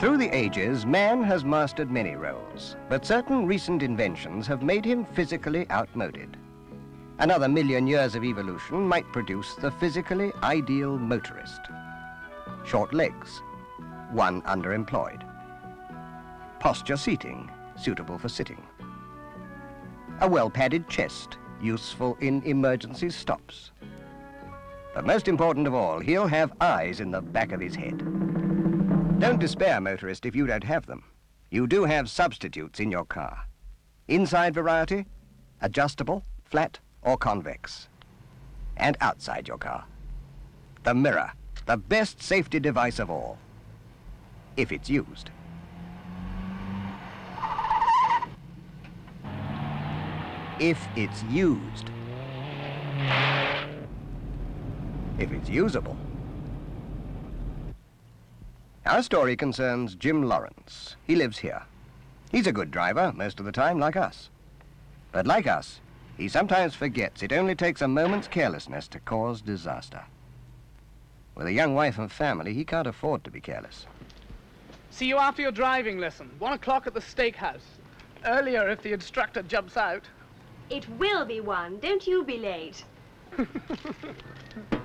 Through the ages, man has mastered many roles, but certain recent inventions have made him physically outmoded. Another million years of evolution might produce the physically ideal motorist. Short legs, one underemployed. Posture seating, suitable for sitting. A well-padded chest, useful in emergency stops. But most important of all, he'll have eyes in the back of his head. Don't despair, motorist, if you don't have them. You do have substitutes in your car. Inside variety, adjustable, flat, or convex. And outside your car, the mirror, the best safety device of all, if it's used. If it's used. If it's usable. Our story concerns Jim Lawrence. He lives here. He's a good driver most of the time, like us. But like us, he sometimes forgets it only takes a moment's carelessness to cause disaster. With a young wife and family, he can't afford to be careless. See you after your driving lesson. 1 o'clock at the steakhouse. Earlier if the instructor jumps out. It will be 1. Don't you be late.